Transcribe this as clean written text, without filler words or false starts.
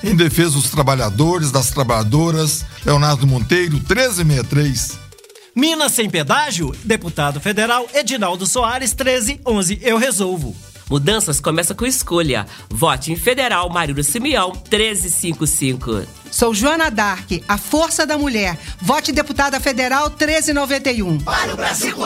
em defesa dos trabalhadores, das trabalhadoras. Leonardo Monteiro, 1363. Minas sem pedágio? Deputado federal Edinaldo Soares, 1311. Eu resolvo. Mudanças começa com escolha. Vote em Federal Marílio Simeão, 1355. Sou Joana Dark, a força da mulher. Vote deputada federal 1391. Para o Brasil.